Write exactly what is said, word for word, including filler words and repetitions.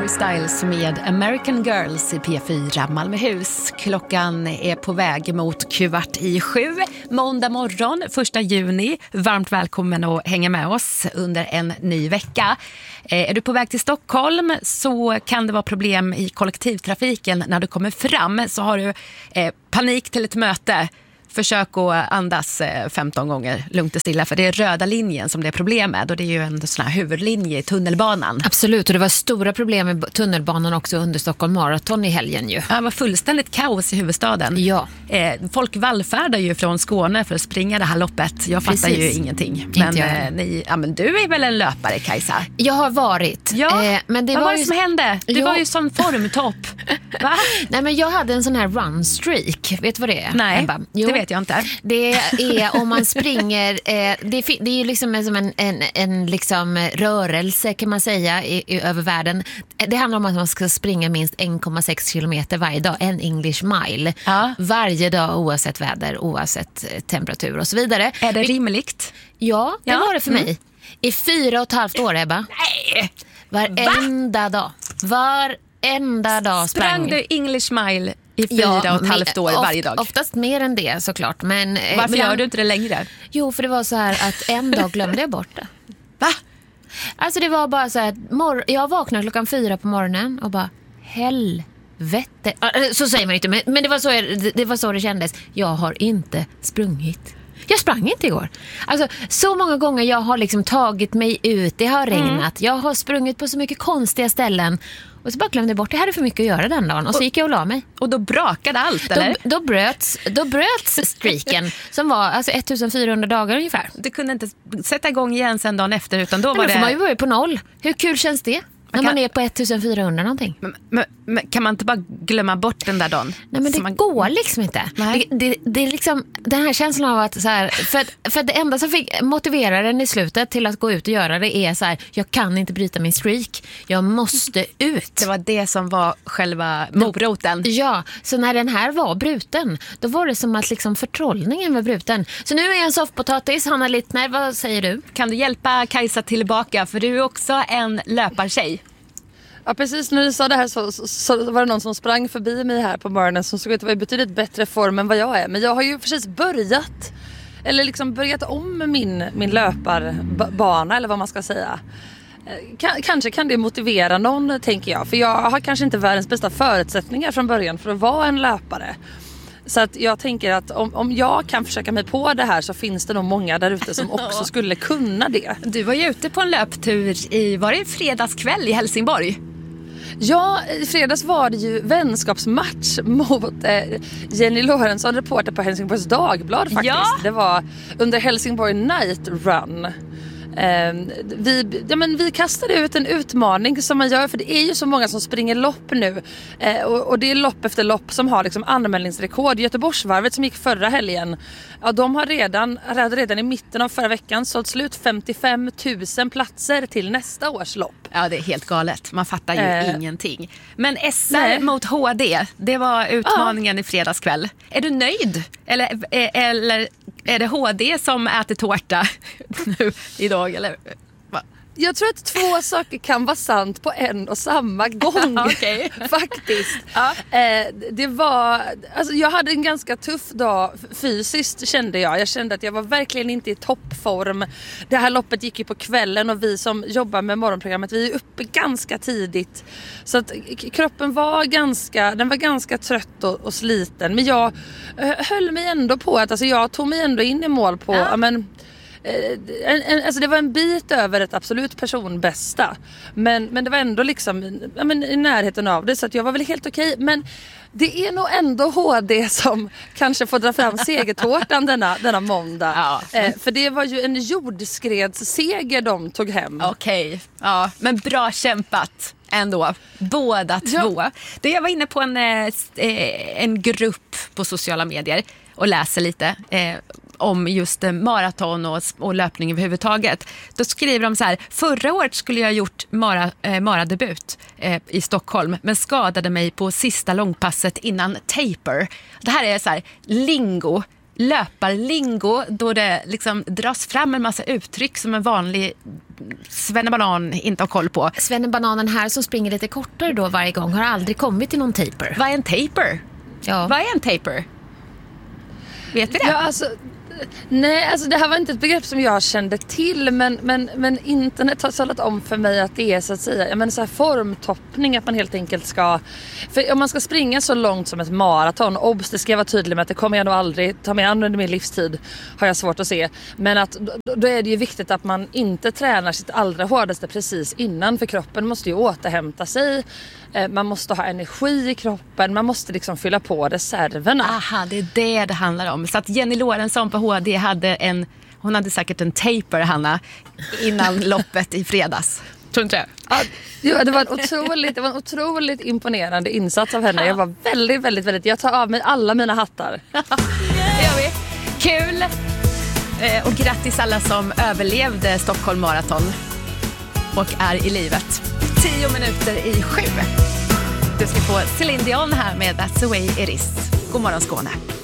Harry Styles med American Girls i P fyra Malmöhus. Klockan är på väg mot kvart i sju. Måndag morgon, första juni. Varmt välkommen att hänga med oss under en ny vecka. Eh, är du på väg till Stockholm så kan det vara problem i kollektivtrafiken när du kommer fram. Så har du eh, panik till ett möte. Försök att andas femton gånger lugnt och stilla, för det är röda linjen som det är problem med, och det är ju en sån här huvudlinje i tunnelbanan. Absolut, och det var stora problem med tunnelbanan också under Stockholm Marathon i helgen ju. Ja, det var fullständigt kaos i huvudstaden. Ja. Eh, folk vallfärdar ju från Skåne för att springa det här loppet. Jag fattar Precis. ju ingenting. Inte Men, jag. eh, ni, ja, men du är väl en löpare, Kajsa? Jag har varit. Ja, eh, men det vad var var det ju... som hände? Det Jo. var ju sån formtopp. Va? Nej, men jag hade en sån här run streak. Vet du vad det är? Nej, Ebba? det vet jag inte. Det är om man springer, eh, det, är, det är ju liksom som en, en, en liksom rörelse kan man säga i, i, över världen. Det handlar om att man ska springa minst en komma sex kilometer varje dag, en English mile. Ja. Varje dag oavsett väder, oavsett temperatur och så vidare. Är det rimligt? Ja, det Ja. var det för mig. Mm. I fyra och ett halvt år, Ebba. Nej! Varenda dag. Varenda dag sprang. Sprang du English mile i fyra och ett halvt år varje dag? Oftast mer än det såklart. Men, Varför ibland... gör du inte det längre? Jo, för det var så här att en dag glömde jag bort det. Va? Alltså det var bara så här, mor- jag vaknade klockan fyra på morgonen och bara, helvete. Så säger man inte, men, men det, var så, det var så det kändes. Jag har inte sprungit. Jag sprang inte igår. Alltså så många gånger jag har liksom tagit mig ut, det har regnat. Mm. Jag har sprungit på så mycket konstiga ställen. Och så bara glömde jag bort, det här är för mycket att göra den dagen. Och så gick jag och la mig. Och då brakade allt, eller? Då, då, bröts, då bröts streaken som var alltså fjortonhundra dagar ungefär. Du kunde inte sätta igång igen sen dagen efter, utan då Men var då det... får man ju börja på noll. Hur kul känns det? När kan... man är på fjortonhundra någonting. Men, men, men kan man inte bara glömma bort den där dagen? Nej, men det man... går liksom inte. Det, det, det är liksom den här känslan av att så här, för, att, för att det enda som fick motivera den i slutet till att gå ut och göra det är så här, jag kan inte bryta min streak. Jag måste ut. Det var det som var själva moroten. Ja, så när den här var bruten, då var det som att liksom förtrollningen var bruten. Så nu är jag en soffpotatis. Hanna Littner, vad säger du? Kan du hjälpa Kajsa tillbaka? För du är också en löpartjej. Ja, precis, när du sa det här så, så, så var det någon som sprang förbi mig här på morgonen som såg ut att vara i betydligt bättre form än vad jag är. Men jag har ju precis börjat, eller liksom börjat om min, min löparbana, eller vad man ska säga. K- kanske kan det motivera någon, tänker jag. För jag har kanske inte världens bästa förutsättningar från början för att vara en löpare. Så att jag tänker att om, om jag kan försöka mig på det här så finns det nog många där ute som också skulle kunna det. Du var ju ute på en löptur i, var det fredagskväll i Helsingborg? Ja, i fredags var det ju vänskapsmatch mot eh, Jenny Lorentzon, reporter på Helsingborgs Dagblad faktiskt. Ja. Det var under Helsingborg Night Run. Eh, vi, ja, men vi kastade ut en utmaning som man gör, för det är ju så många som springer lopp nu. Eh, och, och det är lopp efter lopp som har liksom anmälningsrekord. Göteborgsvarvet som gick förra helgen, ja, de har redan, hade redan i mitten av förra veckan sålt slut femtiofem tusen platser till nästa års lopp. Ja, det är helt galet. Man fattar ju Eh. ingenting. Men S R Nej. mot H D, det var utmaningen i fredagskväll. Är du nöjd? Eller, eller är det H D som äter tårta nu idag? Eller? Va? Jag tror att två saker kan vara sant på en och samma gång. Okej. Faktiskt. Ja. Eh, det var, alltså jag hade en ganska tuff dag fysiskt, kände jag. Jag kände att jag var verkligen inte i toppform. Det här loppet gick ju på kvällen och vi som jobbar med morgonprogrammet, vi är uppe ganska tidigt. Så att k- kroppen var ganska, den var ganska trött och, och sliten. Men jag eh, höll mig ändå på att, alltså jag tog mig ändå in i mål på, Ja. ja, men En, en, alltså det var en bit över ett absolut personbästa, men, men det var ändå liksom, ja, men i närheten av det, så att jag var väl helt okej. Men det är nog ändå H D som kanske får dra fram segertårtan denna, denna måndag. Ja. eh, för det var ju en jordskredsseger de tog hem. Okej, ja, men bra kämpat ändå, båda Ja. två. Det, jag var inne på en, eh, en grupp på sociala medier och läser lite eh, om just eh, maraton och, och löpning överhuvudtaget. Då skriver de så här: förra året skulle jag ha gjort mara, eh, maradebut eh, i Stockholm, men skadade mig på sista långpasset innan taper. Det här är så här lingo, löparlingo, då det liksom dras fram en massa uttryck som en vanlig Svennebanan inte har koll på. Svennebananen här som springer lite kortare då varje gång har aldrig kommit till någon taper. Vad är en taper? Ja. Vad är en taper? Vet vi det? Ja, alltså, nej, alltså det här var inte ett begrepp som jag kände till, men, men, men internet har talat om för mig att det är så att säga, jag menar så här formtoppning, att man helt enkelt ska, för om man ska springa så långt som ett maraton, obs, det ska jag vara tydlig med att det kommer jag nog aldrig ta mig an under min livstid, har jag svårt att se, men att då, då är det ju viktigt att man inte tränar sitt allra hårdaste precis innan, för kroppen måste ju återhämta sig. Man måste ha energi i kroppen. Man måste liksom fylla på reserverna. Aha, det är det det handlar om. Så att Jenny Lorentzon på H D hade en... Hon hade säkert en taper, Hanna, innan loppet i fredags. Tror inte det? Ja, ja, det var en otroligt, det var en otroligt imponerande insats av henne. Jag var väldigt, väldigt, väldigt... Jag tar av mig alla mina hattar. Det gör vi. Kul! Och grattis alla som överlevde Stockholm Marathon och är i livet. Tio minuter i sju. Du ska få Céline Dion här med That's the way it is. God morgon Skåne.